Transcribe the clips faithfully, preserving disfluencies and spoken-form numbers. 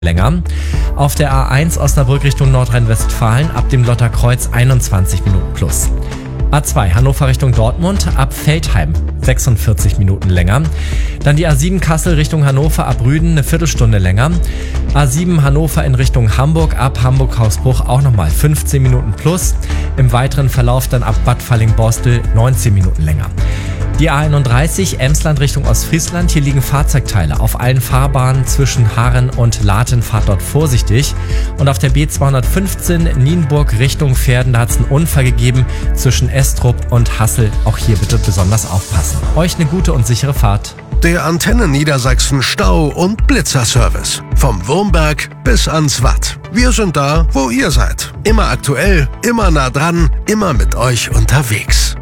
länger. Auf der A eins Osnabrück Richtung Nordrhein-Westfalen ab dem Lotterkreuz einundzwanzig Minuten plus. A zwei Hannover Richtung Dortmund ab Veltheim sechsundvierzig Minuten länger. Dann die A sieben Kassel Richtung Hannover ab Rüden eine Viertelstunde länger. A sieben Hannover in Richtung Hamburg ab Hamburg-Hausbruch auch nochmal fünfzehn Minuten plus. Im weiteren Verlauf dann ab Bad Falling-Borstel neunzehn Minuten länger. Die A einunddreißig Emsland Richtung Ostfriesland, hier liegen Fahrzeugteile auf allen Fahrbahnen zwischen Harren und Laten, fahrt dort vorsichtig. Und auf der B zweihundertfünfzehn Nienburg Richtung Verden, da hat es einen Unfall gegeben zwischen Estrup und Hassel. Auch hier bitte besonders aufpassen. Euch eine gute und sichere Fahrt. Der Antenne Niedersachsen Stau- und Blitzerservice. Vom Wurmberg bis ans Watt. Wir sind da, wo ihr seid. Immer aktuell, immer nah dran, immer mit euch unterwegs.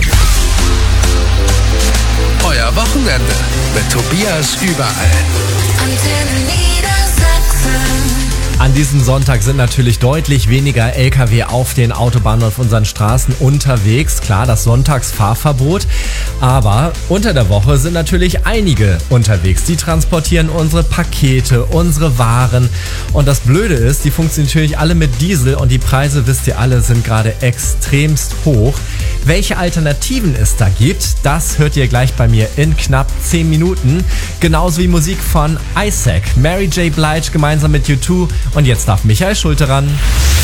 Euer Wochenende mit Tobias überall. Antenne Niedersachsen. An diesem Sonntag sind natürlich deutlich weniger L K W auf den Autobahnen und auf unseren Straßen unterwegs. Klar, das Sonntagsfahrverbot. Aber unter der Woche sind natürlich einige unterwegs. Die transportieren unsere Pakete, unsere Waren. Und das Blöde ist, die funktionieren natürlich alle mit Diesel und die Preise, wisst ihr alle, sind gerade extremst hoch. Welche Alternativen es da gibt, das hört ihr gleich bei mir in knapp zehn Minuten. Genauso wie Musik von Isaac, Mary J. Blige gemeinsam mit U zwei. Und jetzt darf Michael Schulte ran.